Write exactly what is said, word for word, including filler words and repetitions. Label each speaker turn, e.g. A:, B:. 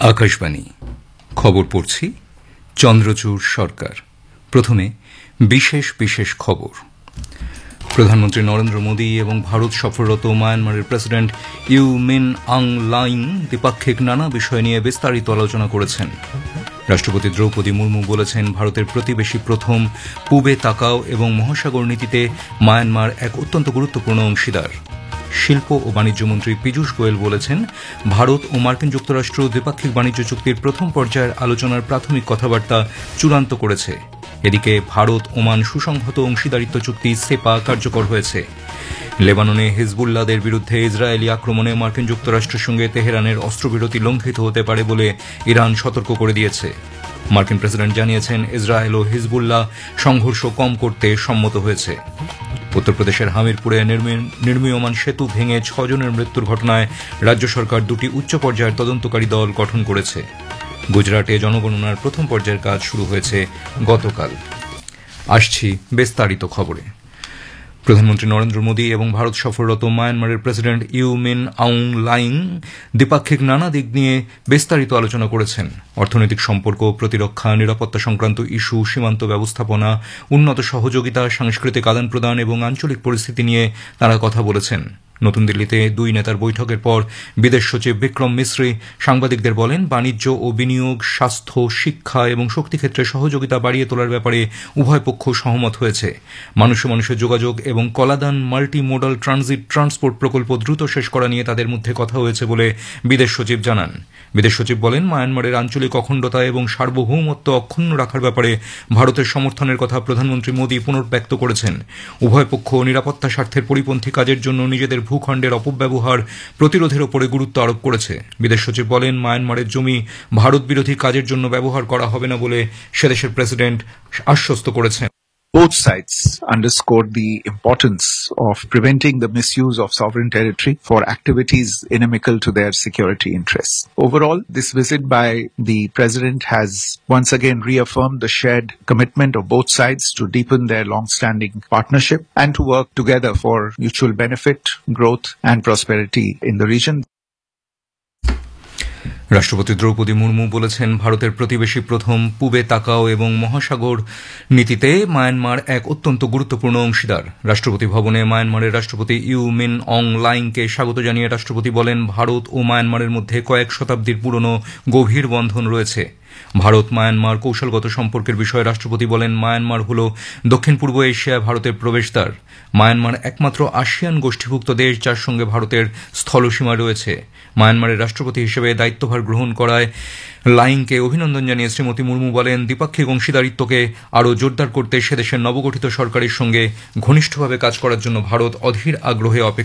A: আকাশবাণী খবর পড়ছি চন্দ্রচূড় সরকার। প্রথমে বিশেষ বিশেষ খবর। প্রধানমন্ত্রী নরেন্দ্র মোদী এবং ভারত সফররত মায়ানমারের প্রেসিডেন্ট ইউ মিন আং লাইং দ্বিপাক্ষিক নানা বিষয় নিয়ে বিস্তারিত আলোচনা করেছেন। রাষ্ট্রপতি দ্রৌপদী মুর্মু বলেছেন, ভারতের প্রতিবেশী প্রথম, পূবে তাকাও এবং মহাসাগর নীতিতে মায়ানমার এক অত্যন্ত গুরুত্বপূর্ণ অংশীদার। শিল্প ও বাণিজ্য মন্ত্রী পীযূষ গোয়েল বলেছেন, ভারত ও মার্কিন যুক্তরাষ্ট্র দ্বিপাক্ষিক বাণিজ্য চুক্তির প্রথম পর্যায়ের আলোচনার প্রাথমিক কথাবার্তা চূড়ান্ত করেছে। এদিকে ভারত ওমান সুসংহত অংশীদারিত্ব চুক্তি সেপা কার্যকর হয়েছে। লেবাননে হিজবুল্লাহদের বিরুদ্ধে ইসরায়েলি আক্রমণে মার্কিন যুক্তরাষ্ট্রের সঙ্গে তেহরানের অস্ত্রবিরতি লঙ্ঘিত হতে পারে বলে ইরান সতর্ক করে দিয়েছে। মার্কিন প্রেসিডেন্ট জানিয়েছেন, ইসরায়েল ও হিজবুল্লাহ সংঘর্ষ কম করতে সম্মত হয়েছে। উত্তরপ্রদেশের হামিরপুরে নির্মীয়মান সেতু ভেঙে ছজনের মৃত্যুর ঘটনায় রাজ্য সরকার দুটি উচ্চ পর্যায়ের তদন্তকারী দল গঠন করেছে। গুজরাটে জনগণনার প্রথম পর্যায়ের কাজ শুরু হয়েছে গতকাল। আসছি বিস্তারিত খবরে। প্রধানমন্ত্রী নরেন্দ্র মোদী এবং ভারত সফররত মায়ানমারের প্রেসিডেন্ট ইউ মিন আং লাইং দ্বিপাক্ষিক নানা দিক নিয়ে বিস্তারিত আলোচনা করেছেন। অর্থনৈতিক সম্পর্ক, প্রতিরক্ষা, নিরাপত্তা সংক্রান্ত ইস্যু, সীমান্ত ব্যবস্থাপনা, উন্নত সহযোগিতা, সাংস্কৃতিক আদান প্রদান এবং আঞ্চলিক পরিস্থিতি নিয়ে তাঁরা কথা বলেছেন। নতুন দিল্লিতে দুই নেতার বৈঠকের পর বিদেশ সচিব বিক্রম মিশ্রি সাংবাদিকদের বলেন, বাণিজ্য ও বিনিয়োগ, স্বাস্থ্য, শিক্ষা এবং শক্তিক্ষেত্রে সহযোগিতা বাড়িয়ে তোলার ব্যাপারে উভয় পক্ষ সহমত হয়েছে। মানুষে মানুষের যোগাযোগ এবং কলাদান মাল্টি মোডাল ট্রানজিট ট্রান্সপোর্ট প্রকল্প দ্রুত শেষ করা নিয়ে তাদের মধ্যে কথা হয়েছে বলে বিদেশ সচিব জানান। বিদেশ সচিব বলেন, মায়ানমারের আঞ্চলিক অখণ্ডতা এবং সার্বভৌমত্ব অক্ষুণ্ণ রাখার ব্যাপারে ভারতের সমর্থনের কথা প্রধানমন্ত্রী মোদী পুনর্ব্যক্ত করেছেন। উভয় পক্ষ নিরাপত্তা স্বার্থের পরিপন্থী কাজের জন্য নিজেদের ভূখণ্ডের অপব্যবহার প্রতিরোধের ওপরে গুরুত্ব আরোপ করেছে। বিদেশ সচিব বলেন, মায়ানমারের জমি ভারত বিরোধী কাজের জন্য ব্যবহার করা হবে না বলে সেদেশের প্রেসিডেন্ট আশ্বস্ত করেছেন।
B: Both sides underscored the importance of preventing the misuse of sovereign territory for activities inimical to their security interests. Overall, this visit by the President has once again reaffirmed the shared commitment of both sides to deepen their long-standing partnership and to work together for mutual benefit, growth and prosperity in the region.
A: রাষ্ট্রপতি দ্রৌপদী মুর্মু বলেছেন, ভারতের প্রতিবেশী প্রথম, পূবে তাকাও এবং মহাসাগর নীতিতে মায়ানমার এক অত্যন্ত গুরুত্বপূর্ণ অংশীদার। রাষ্ট্রপতি ভবনে মায়ানমারের রাষ্ট্রপতি ইউ মিন অং লাইংকে স্বাগত জানিয়ে রাষ্ট্রপতি বলেন, ভারত ও মায়ানমারের মধ্যে কয়েক শতাব্দীর পুরনো গভীর বন্ধন রয়েছে। ভারত মায়ানমার কৌশলগত সম্পর্কের বিষয়ে রাষ্ট্রপতি বলেন, মায়ানমার হল দক্ষিণ পূর্ব এশিয়ায় ভারতের প্রবেশদ্বার। মায়ানমার একমাত্র আসিয়ান গোষ্ঠীভুক্ত দেশ যার সঙ্গে ভারতের স্থলসীমা রয়েছে। মায়ানমারের রাষ্ট্রপতি হিসেবে দায়িত্বভার গ্রহণ করায় লাইংকে অভিনন্দন জানিয়ে শ্রীমতী মুর্মু বলেন, দ্বিপাক্ষিক অংশীদারিত্বকে আরও জোরদার করতে সেদেশের নবগঠিত সরকারের সঙ্গে ঘনিষ্ঠভাবে কাজ করার জন্য ভারত অধীর আগ্রহে অপেক্ষা